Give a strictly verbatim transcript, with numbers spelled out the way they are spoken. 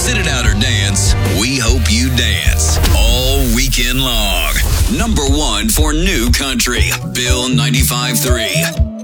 Sit it out or dance. We hope you dance all weekend long. Number one for new country, Bill ninety-five point three.